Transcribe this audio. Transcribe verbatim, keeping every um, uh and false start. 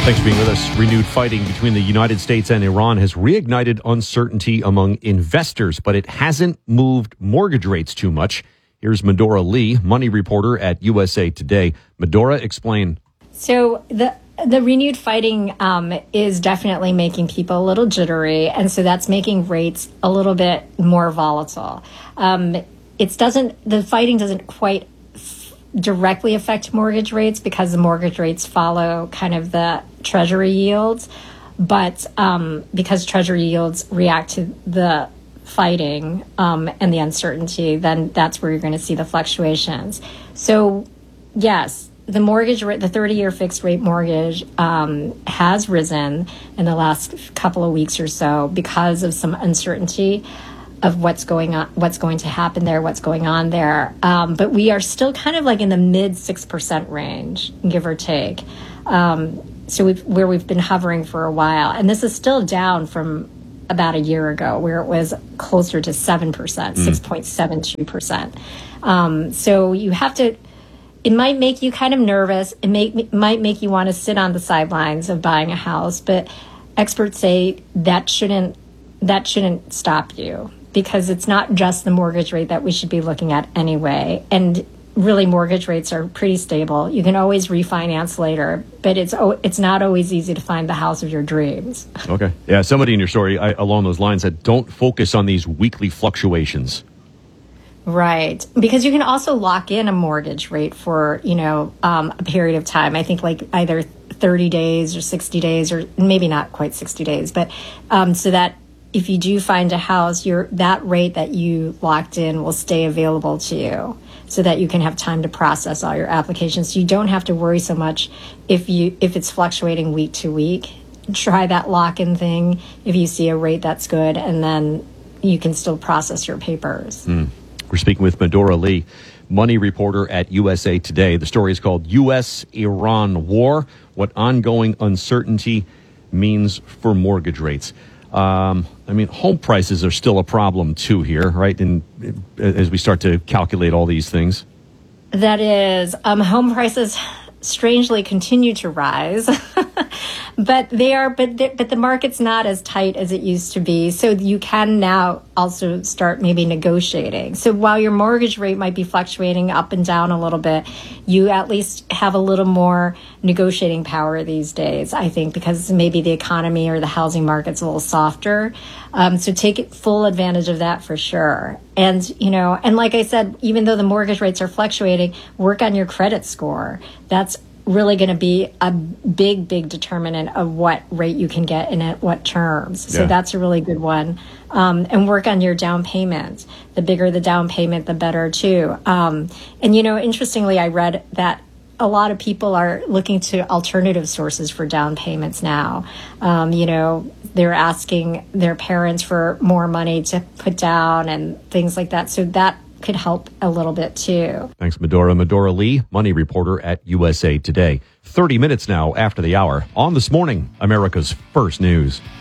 Thanks for being with us. Renewed fighting between the United States and Iran has reignited uncertainty among investors, but it hasn't moved mortgage rates too much. Here's Medora Lee, money reporter at U S A Today. Medora, explain. So the the renewed fighting um, is definitely making people a little jittery, and so that's making rates a little bit more volatile. Um, it doesn't. The fighting doesn't quite directly affect mortgage rates because the mortgage rates follow kind of the Treasury yields, but um, because Treasury yields react to the fighting um, and the uncertainty, then that's where you're going to see the fluctuations. So, yes, the mortgage rate, the thirty-year fixed rate mortgage um, has risen in the last couple of weeks or so because of some uncertainty of what's going on, what's going to happen there, what's going on there. Um, but we are still kind of like in the mid six percent range, give or take. Um, so we've, where we've been hovering for a while. And this is still down from about a year ago, where it was closer to seven percent, mm. six point seven two percent. Um, so you have to, it might make you kind of nervous. It may, it might make you want to sit on the sidelines of buying a house, but experts say that shouldn't, that shouldn't stop you, because it's not just the mortgage rate that we should be looking at anyway. And really, mortgage rates are pretty stable. You can always refinance later, but it's it's not always easy to find the house of your dreams. Okay. Yeah, somebody in your story I, along those lines said, don't focus on these weekly fluctuations. Right. Because you can also lock in a mortgage rate for, you know, um, a period of time. I think like either thirty days or sixty days, or maybe not quite sixty days, but um, so that if you do find a house, your that rate that you locked in will stay available to you, so that you can have time to process all your applications. So you don't have to worry so much if you if it's fluctuating week to week. Try that lock-in thing if you see a rate that's good, and then you can still process your papers. Mm. We're speaking with Medora Lee, money reporter at U S A Today. The story is called U S Iran War, What Ongoing Uncertainty Means for Mortgage Rates. Um, I mean, home prices are still a problem too here, right? And as we start to calculate all these things. That is, um, home prices strangely continue to rise, but they are, but the, but the market's not as tight as it used to be. So you can now also start maybe negotiating. So while your mortgage rate might be fluctuating up and down a little bit, you at least have a little more negotiating power these days, I think, because maybe the economy or the housing market's a little softer. Um, so take full advantage of that for sure. And, you know, and like I said, even though the mortgage rates are fluctuating, work on your credit score. That's really going to be a big, big determinant of what rate you can get and at what terms. So yeah. That's a really good one. Um, and work on your down payment. The bigger the down payment, the better too. Um, and, you know, interestingly, I read that a lot of people are looking to alternative sources for down payments now. Um, you know, they're asking their parents for more money to put down and things like that. So that could help a little bit too. Thanks, Medora. Medora Lee, money reporter at U S A Today. thirty minutes now after the hour on This Morning, America's First News.